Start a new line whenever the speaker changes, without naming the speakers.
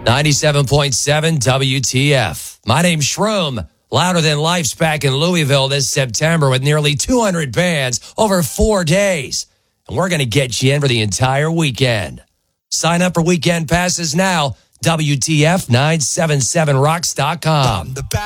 97.7 WTF. My name's Shroom. Louder Than Life's back in Louisville this September with nearly 200 bands over 4 days. And we're going to get you in for the entire weekend. Sign up for weekend passes now. WTF977rocks.com.